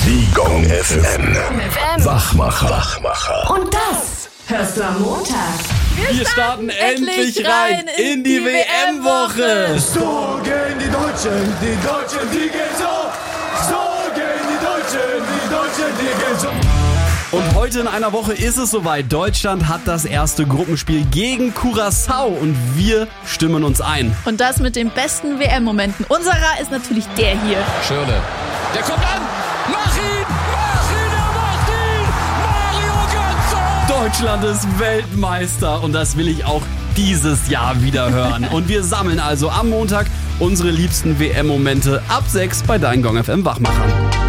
Die Gong FM. Wachmacher. Und das hörst du am Montag. Wir starten endlich rein in die WM-Woche. So gehen die Deutschen, die gehen so. So gehen die Deutschen, die gehen so. Und heute in einer Woche ist es soweit. Deutschland hat das erste Gruppenspiel gegen Curaçao und wir stimmen uns ein. Und das mit den besten WM-Momenten. Unserer ist natürlich der hier. Schirle, der kommt an. Mach ihn, er macht ihn. Mario Götze. Deutschland ist Weltmeister und das will ich auch dieses Jahr wieder hören. Und wir sammeln also am Montag unsere liebsten WM-Momente ab 6 bei Dein Gong FM Wachmachern.